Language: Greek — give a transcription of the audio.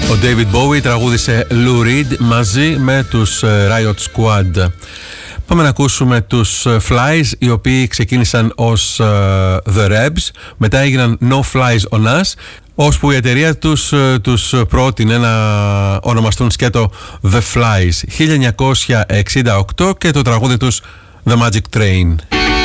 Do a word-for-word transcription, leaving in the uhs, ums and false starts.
Ο David Bowie τραγούδισε Lou Reed μαζί με τους Riot Squad. Πάμε να ακούσουμε τους Flies, οι οποίοι ξεκίνησαν ως uh, The Rebs, μετά έγιναν No Flies on Us, ώσπου η εταιρεία τους, τους πρότεινε να ονομαστούν σκέτο The Flies. χίλια εννιακόσια εξήντα οκτώ και το τραγούδι τους The Magic Train.